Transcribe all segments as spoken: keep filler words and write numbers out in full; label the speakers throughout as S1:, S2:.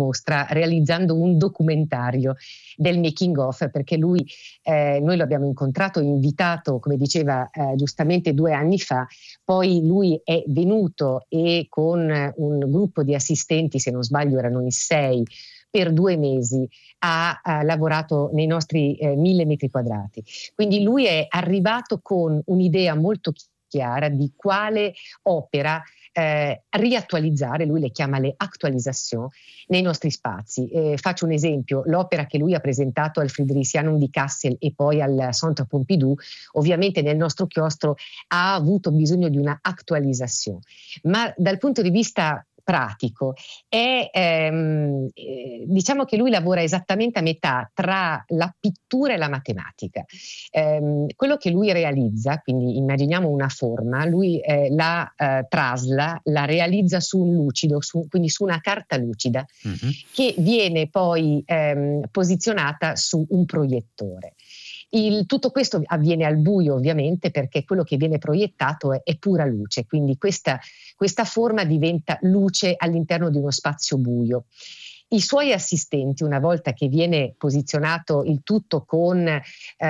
S1: mostra realizzando un documentario del making of, perché lui, eh, noi lo abbiamo incontrato, invitato, come diceva eh, giustamente due anni fa, poi lui è venuto e con un gruppo di assistenti, se non sbaglio erano in sei, per due mesi ha, ha lavorato nei nostri eh, mille metri quadrati. Quindi lui è arrivato con un'idea molto chiara di quale opera eh, riattualizzare, lui le chiama le actualisation, nei nostri spazi. Eh, faccio un esempio: l'opera che lui ha presentato al Friedrichianum di Kassel e poi al Centre Pompidou, ovviamente nel nostro chiostro ha avuto bisogno di una actualisation, ma dal punto di vista pratico è ehm, eh, diciamo che lui lavora esattamente a metà tra la pittura e la matematica. Ehm, quello che lui realizza, quindi immaginiamo una forma, lui eh, la eh, trasla, la realizza su un lucido, su, quindi su una carta lucida, mm-hmm. che viene poi ehm, posizionata su un proiettore. Il, tutto questo avviene al buio, ovviamente, perché quello che viene proiettato è, è pura luce, quindi questa, questa forma diventa luce all'interno di uno spazio buio. I suoi assistenti, una volta che viene posizionato il tutto con eh,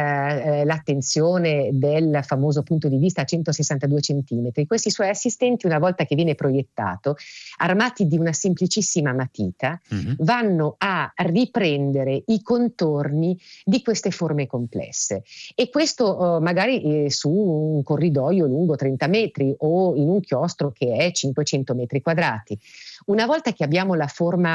S1: l'attenzione del famoso punto di vista a centosessantadue centimetri, questi suoi assistenti, una volta che viene proiettato, armati di una semplicissima matita, mm-hmm. vanno a riprendere i contorni di queste forme complesse. E questo eh, magari eh, su un corridoio lungo trenta metri o in un chiostro che è cinquecento metri quadrati. Una volta che abbiamo la forma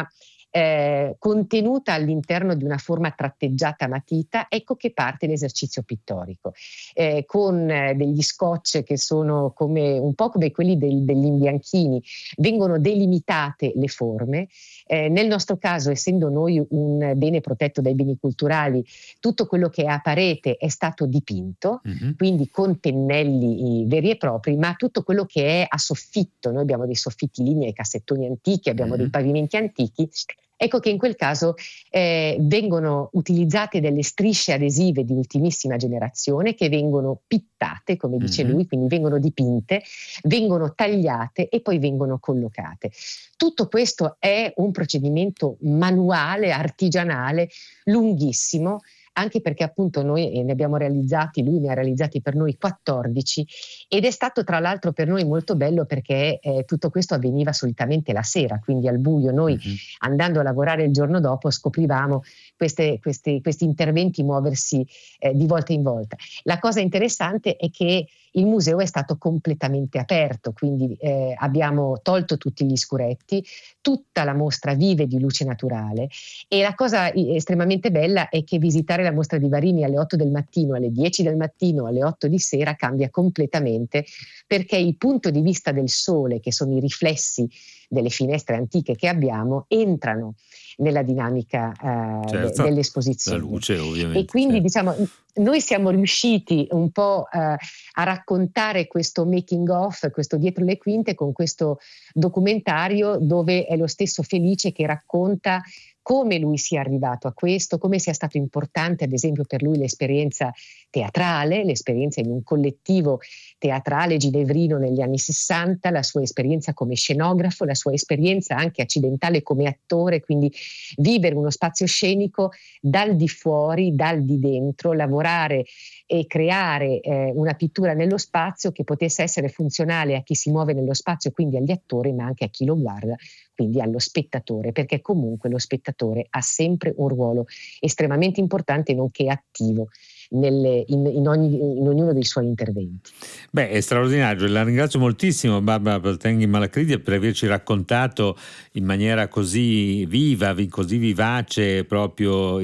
S1: Eh, contenuta all'interno di una forma tratteggiata a matita, ecco che parte l'esercizio pittorico, eh, con eh, degli scotch che sono come, un po' come quelli del, degli imbianchini, vengono delimitate le forme. Eh, nel nostro caso, essendo noi un bene protetto dai beni culturali, tutto quello che è a parete è stato dipinto, mm-hmm. quindi con pennelli veri e propri, ma tutto quello che è a soffitto, noi abbiamo dei soffitti lignei, cassettoni antichi, abbiamo mm-hmm. dei pavimenti antichi. Ecco che in quel caso eh, vengono utilizzate delle strisce adesive di ultimissima generazione che vengono pittate, come dice mm-hmm. lui, quindi vengono dipinte, vengono tagliate e poi vengono collocate. Tutto questo è un procedimento manuale, artigianale, lunghissimo, anche perché appunto noi ne abbiamo realizzati, lui ne ha realizzati per noi quattordici, ed è stato tra l'altro per noi molto bello perché eh, tutto questo avveniva solitamente la sera, quindi al buio. Noi mm-hmm. andando a lavorare il giorno dopo scoprivamo queste, questi, questi interventi muoversi eh, di volta in volta. La cosa interessante è che il museo è stato completamente aperto, quindi eh, abbiamo tolto tutti gli scuretti, tutta la mostra vive di luce naturale, e la cosa estremamente bella è che visitare la mostra di Varini alle otto del mattino, alle dieci del mattino, alle otto di sera cambia completamente, perché il punto di vista del sole, che sono i riflessi delle finestre antiche che abbiamo, entrano nella dinamica eh, certo, de- dell'esposizione.
S2: La luce, ovviamente.
S1: E quindi
S2: certo.
S1: diciamo noi siamo riusciti un po' eh, a raccontare questo making of, questo dietro le quinte, con questo documentario dove è lo stesso Felice che racconta come lui sia arrivato a questo, come sia stato importante ad esempio per lui l'esperienza teatrale, l'esperienza in un collettivo teatrale ginevrino negli anni sessanta, la sua esperienza come scenografo, la sua esperienza anche accidentale come attore, quindi vivere uno spazio scenico dal di fuori, dal di dentro, lavorare e creare eh, una pittura nello spazio che potesse essere funzionale a chi si muove nello spazio, quindi agli attori, ma anche a chi lo guarda, quindi allo spettatore, perché comunque lo spettatore ha sempre un ruolo estremamente importante nonché attivo nelle, in, in, ogni, in ognuno dei suoi interventi.
S2: Beh, è straordinario, la ringrazio moltissimo Barbara Paltenghi Malacridia per averci raccontato in maniera così viva, così vivace proprio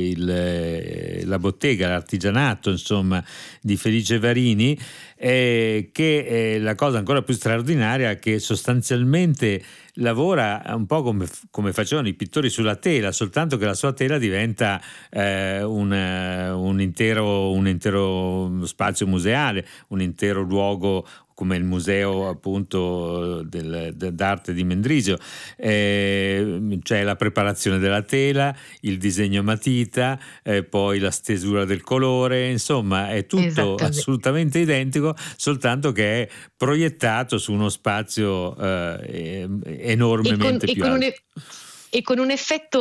S2: il, la bottega, l'artigianato insomma di Felice Varini, eh, che è la cosa ancora più straordinaria è che sostanzialmente lavora un po' come, come facevano i pittori sulla tela, soltanto che la sua tela diventa eh, un, un, intero, un intero spazio museale, un intero luogo come il museo appunto del, del, d'arte di Mendrisio. Eh, c'è la preparazione della tela, il disegno a matita, eh, poi la stesura del colore, insomma è tutto assolutamente identico, soltanto che è proiettato su uno spazio eh, enormemente
S1: e con,
S2: più
S1: e con
S2: alto.
S1: Un e- e con un effetto